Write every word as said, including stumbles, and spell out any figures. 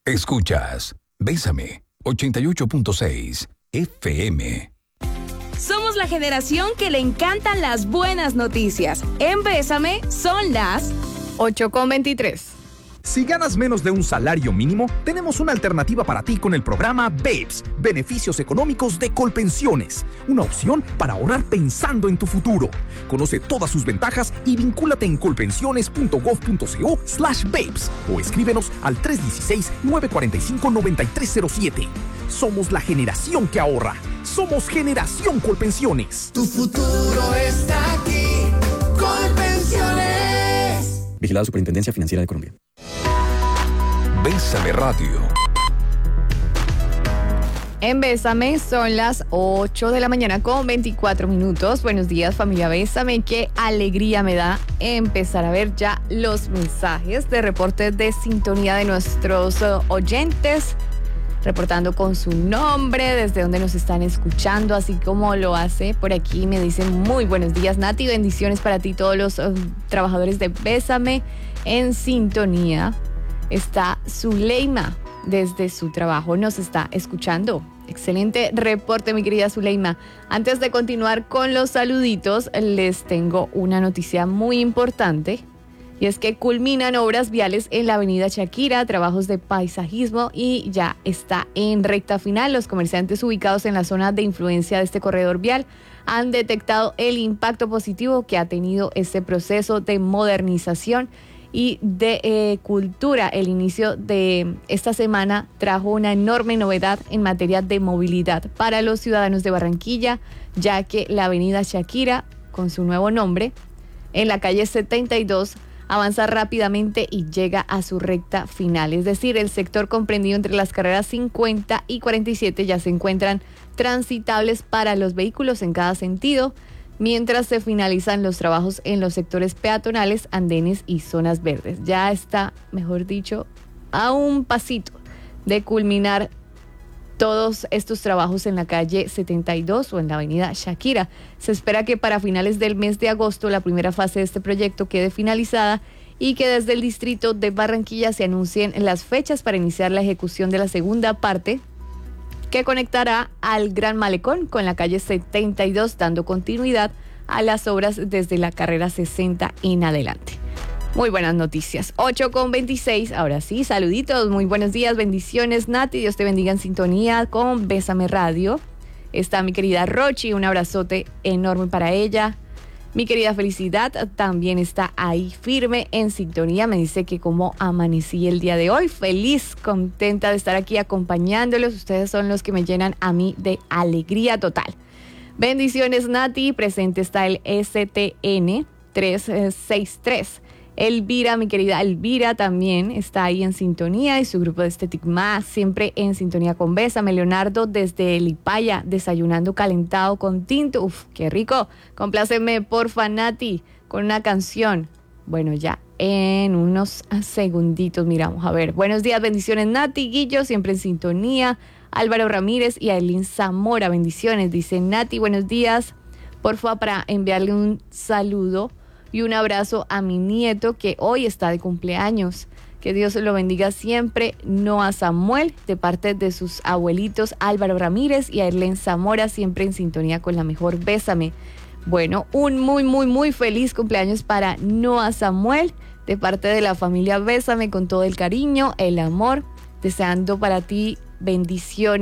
Escuchas Bésame ochenta y ocho punto seis F M. Somos la generación que le encantan las buenas noticias. En Bésame son las ocho con veintitrés. Si ganas menos de un salario mínimo, tenemos una alternativa para ti con el programa BEPS, Beneficios Económicos de Colpensiones. Una opción para ahorrar pensando en tu futuro. Conoce todas sus ventajas y vincúlate en colpensiones.gov.co slash BEPS o escríbenos al tres uno seis, nueve cuatro cinco, nueve tres cero siete. Somos la generación que ahorra. Somos Generación Colpensiones. Tu futuro está aquí. Colpensiones. Vigilado Superintendencia Financiera de Colombia. Bésame Radio. En Bésame son las ocho de la mañana con veinticuatro minutos. Buenos días, familia Bésame. Qué alegría me da empezar a ver ya los mensajes de reporte de sintonía de nuestros uh, oyentes, reportando con su nombre, desde donde nos están escuchando, así como lo hace por aquí. Me dicen muy buenos días, Nati, bendiciones para ti, todos los uh, trabajadores de Bésame en sintonía. Está Zuleima desde su trabajo, nos está escuchando. Excelente reporte, mi querida Zuleima. Antes de continuar con los saluditos, les tengo una noticia muy importante. Y es que culminan obras viales en la avenida Shakira, trabajos de paisajismo, y ya está en recta final. Los comerciantes ubicados en la zona de influencia de este corredor vial han detectado el impacto positivo que ha tenido este proceso de modernización y de eh, cultura. El inicio de esta semana trajo una enorme novedad en materia de movilidad para los ciudadanos de Barranquilla, ya que la avenida Shakira, con su nuevo nombre, en la calle setenta y dos, avanza rápidamente y llega a su recta final. Es decir, el sector comprendido entre las carreras cincuenta y cuarenta y siete ya se encuentran transitables para los vehículos en cada sentido, mientras se finalizan los trabajos en los sectores peatonales, andenes y zonas verdes. Ya está, mejor dicho, a un pasito de culminar todos estos trabajos en la calle setenta y dos o en la avenida Shakira. Se espera que para finales del mes de agosto la primera fase de este proyecto quede finalizada y que desde el distrito de Barranquilla se anuncien las fechas para iniciar la ejecución de la segunda parte, que conectará al Gran Malecón con la calle setenta y dos, dando continuidad a las obras desde la carrera sesenta en adelante. Muy buenas noticias. ocho con veintiséis, ahora sí, saluditos, muy buenos días, bendiciones, Nati, Dios te bendiga en sintonía con Bésame Radio. Está mi querida Rochi, un abrazote enorme para ella. Mi querida Felicidad también está ahí firme en sintonía. Me dice que cómo amanecí el día de hoy. Feliz, contenta de estar aquí acompañándolos. Ustedes son los que me llenan a mí de alegría total. Bendiciones, Nati. Presente está el S T N trescientos sesenta y tres. Elvira, mi querida Elvira, también está ahí en sintonía, y su grupo de Estetic Más, siempre en sintonía con Bésame. Leonardo desde Lipaya, desayunando calentado con tinto. Uf, qué rico. Compláceme, porfa, Nati, con una canción. Bueno, ya en unos segunditos miramos. A ver, buenos días, bendiciones, Nati, Guillo, siempre en sintonía. Álvaro Ramírez y Ailín Zamora, bendiciones. Dice Nati, buenos días. Porfa, para enviarle un saludo y un abrazo a mi nieto que hoy está de cumpleaños. Que Dios lo bendiga siempre. Noah Samuel, de parte de sus abuelitos Álvaro Ramírez y Ailén Zamora, siempre en sintonía con la mejor Bésame. Bueno, un muy, muy, muy feliz cumpleaños para Noah Samuel, de parte de la familia Bésame, con todo el cariño, el amor, deseando para ti bendiciones.